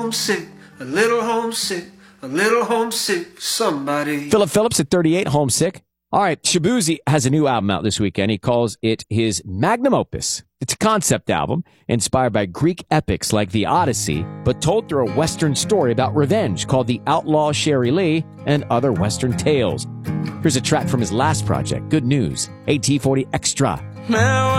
homesick, a little homesick, a little homesick for somebody. Philip Phillips at 38, homesick. All right, Shabuzi has a new album out this weekend. He calls it his magnum opus. It's a concept album inspired by Greek epics like the Odyssey, but told through a Western story about revenge called The Outlaw Sherry Lee and Other Western Tales. Here's a track from his last project, Good News, AT40 Extra. Now